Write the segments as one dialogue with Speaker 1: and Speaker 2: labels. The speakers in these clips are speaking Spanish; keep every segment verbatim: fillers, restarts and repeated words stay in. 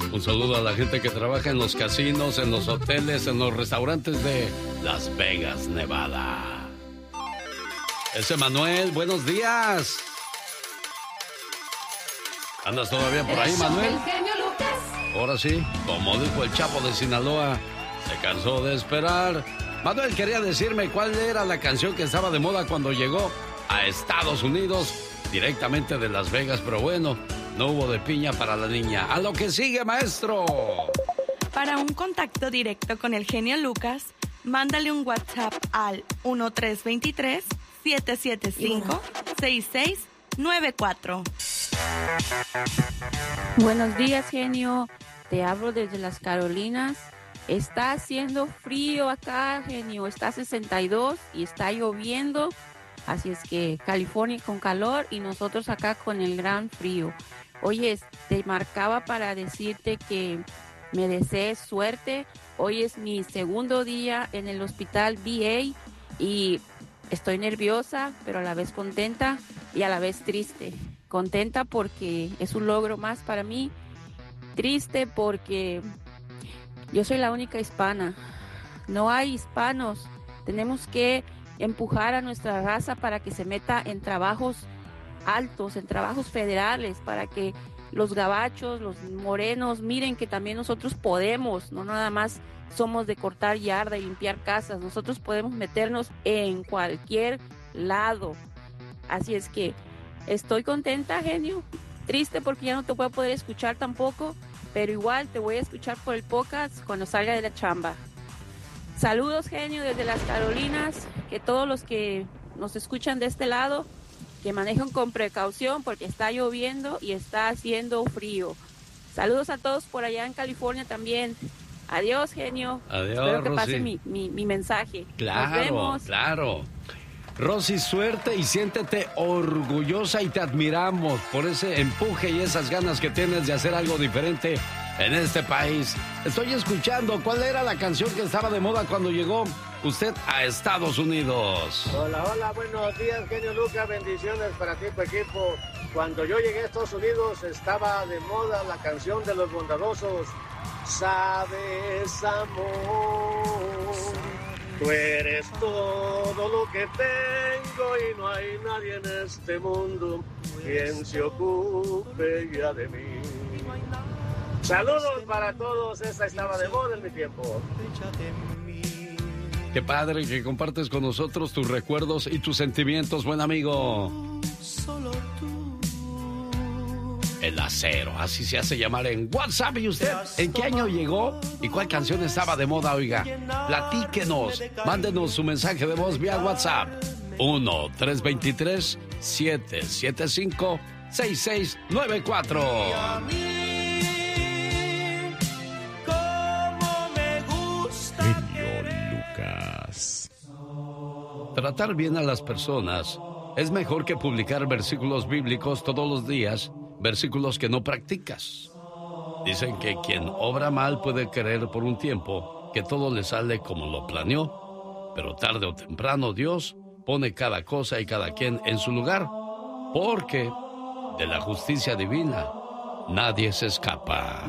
Speaker 1: Un saludo a la gente que trabaja en los casinos, en los hoteles, en los restaurantes de Las Vegas, Nevada. Ese Manuel, buenos días. ¿Andas todavía por ahí, Manuel? Ahora sí, como dijo el Chapo de Sinaloa, se cansó de esperar. Manuel quería decirme cuál era la canción que estaba de moda cuando llegó a Estados Unidos, directamente de Las Vegas, pero bueno, no hubo de piña para la niña. A lo que sigue, maestro.
Speaker 2: Para un contacto directo con el genio Lucas, mándale un WhatsApp al uno tres dos tres, siete siete cinco, seis seis nueve cuatro.
Speaker 3: Buenos días, genio. Te hablo desde las Carolinas. Está haciendo frío acá, genio. Está a sesenta y dos y está lloviendo. Así es que California con calor y nosotros acá con el gran frío. Oye, te marcaba para decirte que me desees suerte. Hoy es mi segundo día en el hospital V A y estoy nerviosa, pero a la vez contenta y a la vez triste. Contenta porque es un logro más para mí. Triste porque yo soy la única hispana. No hay hispanos. Tenemos que empujar a nuestra raza para que se meta en trabajos altos, en trabajos federales, para que los gabachos, los morenos, miren que también nosotros podemos, no nada más somos de cortar yarda y limpiar casas, nosotros podemos meternos en cualquier lado. Así es que estoy contenta, genio, triste porque ya no te voy a poder escuchar tampoco, pero igual te voy a escuchar por el podcast cuando salga de la chamba. Saludos, genio, desde las Carolinas, que todos los que nos escuchan de este lado, que manejen con precaución porque está lloviendo y está haciendo frío. Saludos a todos por allá en California también. Adiós, genio.
Speaker 1: Adiós,
Speaker 3: Espero que
Speaker 1: Rosy.
Speaker 3: pase mi, mi, mi mensaje.
Speaker 1: Claro,
Speaker 3: Nos vemos.
Speaker 1: claro. Rosy, suerte y siéntete orgullosa y te admiramos por ese empuje y esas ganas que tienes de hacer algo diferente en este país. Estoy escuchando, ¿cuál era la canción que estaba de moda cuando llegó usted a Estados Unidos?
Speaker 4: Hola, hola, buenos días, genio Lucas, bendiciones para ti, tu equipo. Cuando yo llegué a Estados Unidos estaba de moda la canción de Los Bondadosos, Sabes, amor, tú eres todo lo que tengo y no hay nadie en este mundo quien se ocupe ya de mí. Saludos para todos, esta estaba de moda en mi tiempo.
Speaker 1: Qué padre que compartes con nosotros tus recuerdos y tus sentimientos, buen amigo. El Acero, así se hace llamar en WhatsApp. ¿Y usted en qué año llegó y cuál canción estaba de moda, oiga? Platíquenos, mándenos su mensaje de voz vía WhatsApp. uno tres dos tres, siete siete cinco, seis seis nueve cuatro. Lucas. Tratar bien a las personas es mejor que publicar versículos bíblicos todos los días, versículos que no practicas. Dicen que quien obra mal puede creer por un tiempo que todo le sale como lo planeó, pero tarde o temprano Dios pone cada cosa y cada quien en su lugar, porque de la justicia divina nadie se escapa.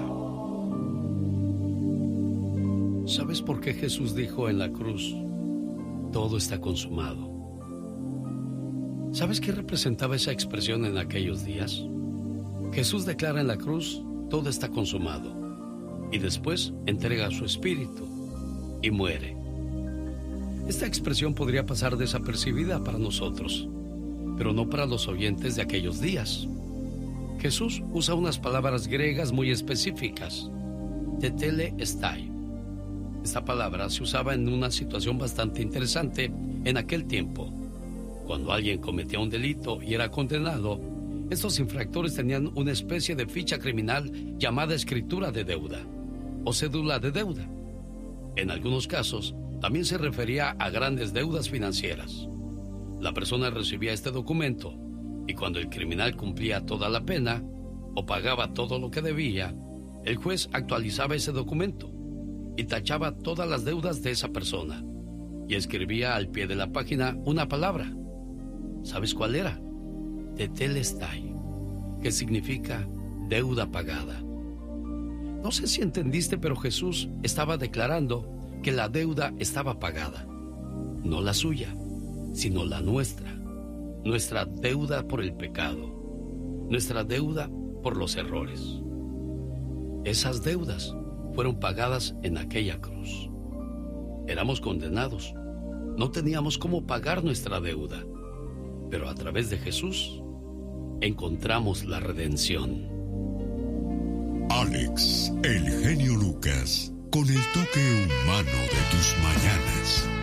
Speaker 1: ¿Sabes por qué Jesús dijo en la cruz, todo está consumado? ¿Sabes qué representaba esa expresión en aquellos días? Jesús declara en la cruz, todo está consumado, y después entrega su espíritu y muere. Esta expresión podría pasar desapercibida para nosotros, pero no para los oyentes de aquellos días. Jesús usa unas palabras griegas muy específicas, tetelestai. Esta palabra se usaba en una situación bastante interesante en aquel tiempo. Cuando alguien cometía un delito y era condenado, estos infractores tenían una especie de ficha criminal llamada escritura de deuda o cédula de deuda. En algunos casos, también se refería a grandes deudas financieras. La persona recibía este documento y cuando el criminal cumplía toda la pena o pagaba todo lo que debía, el juez actualizaba ese documento y tachaba todas las deudas de esa persona y escribía al pie de la página una palabra. ¿Sabes cuál era? Tetelestai, que significa deuda pagada. No sé si entendiste, pero Jesús estaba declarando que la deuda estaba pagada. No la suya, sino la nuestra. Nuestra deuda por el pecado. Nuestra deuda por los errores. Esas deudas fueron pagadas en aquella cruz. Éramos condenados. No teníamos cómo pagar nuestra deuda. Pero a través de Jesús encontramos la redención.
Speaker 5: Alex, el genio Lucas, con el toque humano de tus mañanas.